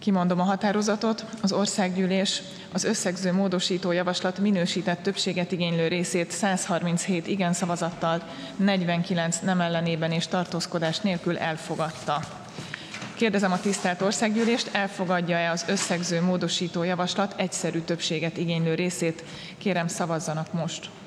Kimondom a határozatot. Az országgyűlés az összegző módosító javaslat minősített többséget igénylő részét 137 igen szavazattal, 49 nem ellenében és tartózkodás nélkül elfogadta. Kérdezem a tisztelt országgyűlést, elfogadja-e az összegző módosító javaslat egyszerű többséget igénylő részét? Kérem, szavazzanak most.